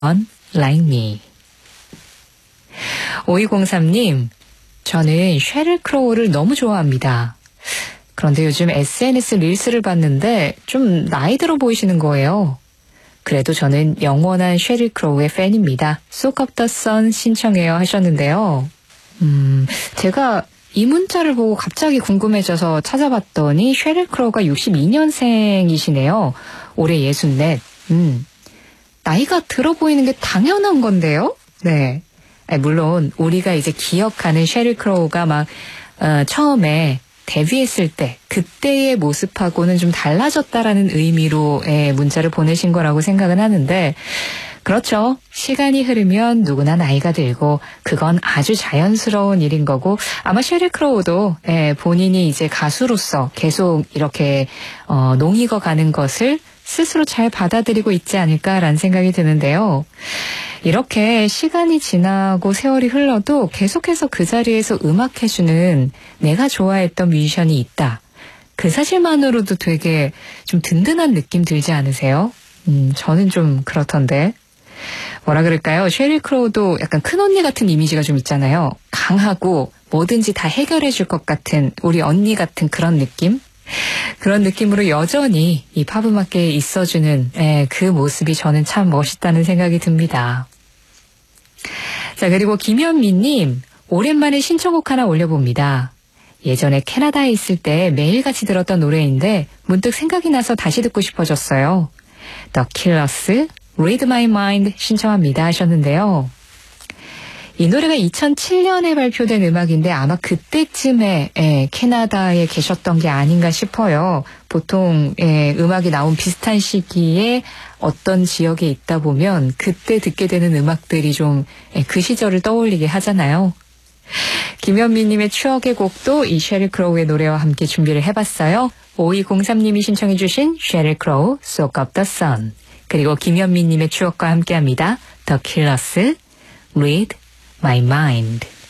Like Me. 5203님, 저는 셰릴 크로우를 너무 좋아합니다. 그런데 요즘 SNS 릴스를 봤는데 좀 나이 들어 보이시는 거예요. 그래도 저는 영원한 셰릴 크로우의 팬입니다. Soak Up the Sun 신청해요 하셨는데요. 제가 이 문자를 보고 갑자기 궁금해져서 찾아봤더니 셰릴 크로우가 62년생이시네요. 올해 64. 나이가 들어 보이는 게 당연한 건데요. 네. 물론 우리가 이제 기억하는 셰릴 크로우가 막 처음에 데뷔했을 때 그때의 모습하고는 좀 달라졌다라는 의미로 문자를 보내신 거라고 생각은 하는데, 그렇죠. 시간이 흐르면 누구나 나이가 들고 그건 아주 자연스러운 일인 거고, 아마 셰릴 크로우도 본인이 이제 가수로서 계속 이렇게 농익어 가는 것을 스스로 잘 받아들이고 있지 않을까라는 생각이 드는데요. 이렇게 시간이 지나고 세월이 흘러도 계속해서 그 자리에서 음악해주는 내가 좋아했던 뮤지션이 있다. 그 사실만으로도 되게 좀 든든한 느낌 들지 않으세요? 저는 좀 그렇던데. 뭐라 그럴까요? 셰릴 크로우도 약간 큰언니 같은 이미지가 좀 있잖아요. 강하고 뭐든지 다 해결해 줄 것 같은 우리 언니 같은 그런 느낌? 그런 느낌으로 여전히 이 팝음악계에 있어주는 그 모습이 저는 참 멋있다는 생각이 듭니다. 자, 그리고 김현미님, 오랜만에 신청곡 하나 올려봅니다. 예전에 캐나다에 있을 때 매일같이 들었던 노래인데 문득 생각이 나서 다시 듣고 싶어졌어요. The Killers, Read My Mind 신청합니다 하셨는데요. 이 노래가 2007년에 발표된 음악인데 아마 그때쯤에 캐나다에 계셨던 게 아닌가 싶어요. 보통 음악이 나온 비슷한 시기에 어떤 지역에 있다 보면 그때 듣게 되는 음악들이 좀 그 시절을 떠올리게 하잖아요. 김현미님의 추억의 곡도 이 셰릴 크로우의 노래와 함께 준비를 해봤어요. 5203님이 신청해 주신 셰릴 크로우, Soak Up the Sun, 그리고 김현미님의 추억과 함께합니다. The Killers, Read My Mind.